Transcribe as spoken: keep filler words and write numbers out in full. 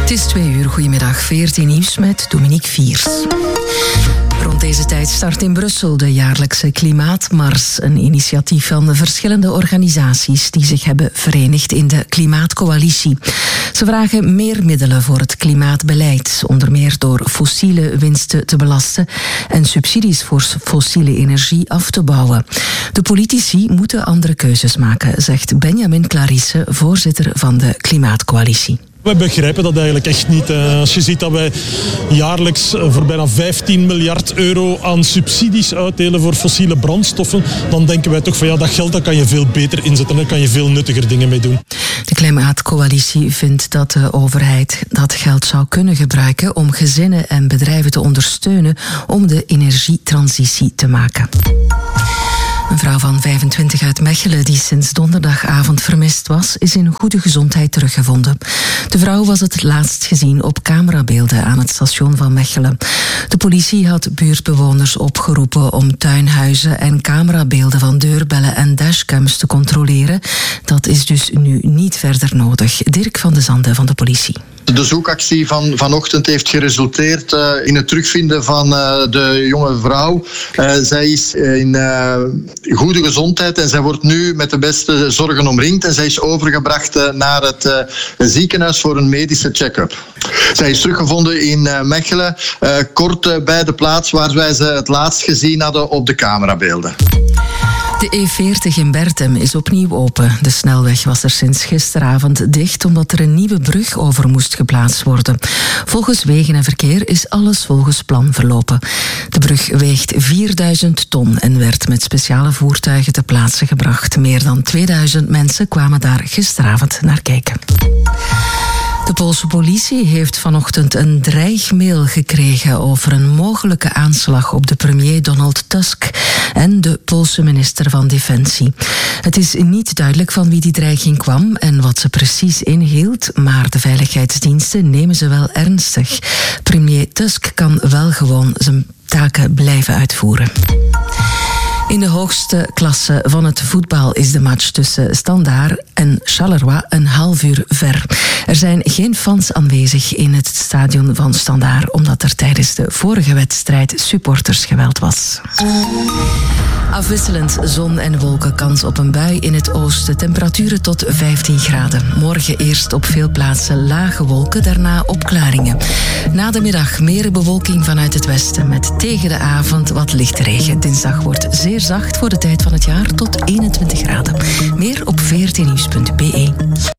Het is twee uur. Goedemiddag. V R T Nieuws met Dominique Viers. Rond deze tijd start in Brussel de jaarlijkse Klimaatmars. Een initiatief van de verschillende organisaties die zich hebben verenigd in de Klimaatcoalitie. Ze vragen meer middelen voor het klimaatbeleid. Onder meer door fossiele winsten te belasten en subsidies voor fossiele energie af te bouwen. De politici moeten andere keuzes maken, zegt Benjamin Clarisse, voorzitter van de Klimaatcoalitie. We begrijpen dat eigenlijk echt niet. Als je ziet dat wij jaarlijks voor bijna vijftien miljard euro aan subsidies uitdelen voor fossiele brandstoffen, dan denken wij toch van ja, dat geld dat kan je veel beter inzetten. Daar kan je veel nuttiger dingen mee doen. De Klimaatcoalitie vindt dat de overheid dat geld zou kunnen gebruiken om gezinnen en bedrijven te ondersteunen om de energietransitie te maken. Een vrouw van vijfentwintig uit Mechelen die sinds donderdagavond vermist was, is in goede gezondheid teruggevonden. De vrouw was het laatst gezien op camerabeelden aan het station van Mechelen. De politie had buurtbewoners opgeroepen om tuinhuizen en camerabeelden van deurbellen en dashcams te controleren. Dat is dus nu niet verder nodig. Dirk van de Zande van de politie. De zoekactie van vanochtend heeft geresulteerd uh, in het terugvinden van uh, de jonge vrouw. Uh, zij is in uh, goede gezondheid en zij wordt nu met de beste zorgen omringd. En zij is overgebracht uh, naar het uh, ziekenhuis voor een medische check-up. Zij is teruggevonden in uh, Mechelen, uh, kort uh, bij de plaats waar wij ze het laatst gezien hadden op de camerabeelden. De E veertig in Berchem is opnieuw open. De snelweg was er sinds gisteravond dicht omdat er een nieuwe brug over moest geplaatst worden. Volgens Wegen en Verkeer is alles volgens plan verlopen. De brug weegt vierduizend ton en werd met speciale voertuigen ter plaatse gebracht. Meer dan tweeduizend mensen kwamen daar gisteravond naar kijken. De Poolse politie heeft vanochtend een dreigmail gekregen over een mogelijke aanslag op de premier Donald Tusk en de Poolse minister van Defensie. Het is niet duidelijk van wie die dreiging kwam en wat ze precies inhield, maar de veiligheidsdiensten nemen ze wel ernstig. Premier Tusk kan wel gewoon zijn taken blijven uitvoeren. In de hoogste klasse van het voetbal is de match tussen Standaard en Charleroi een half uur ver. Er zijn geen fans aanwezig in het stadion van Standaard, omdat er tijdens de vorige wedstrijd supportersgeweld was. Afwisselend zon en wolken, kans op een bui in het oosten. Temperaturen tot vijftien graden. Morgen eerst op veel plaatsen lage wolken, daarna opklaringen. Na de middag meer bewolking vanuit het westen met tegen de avond wat lichte regen. Dinsdag wordt zeer zacht voor de tijd van het jaar tot eenentwintig graden. Meer op v r t nieuws punt b e.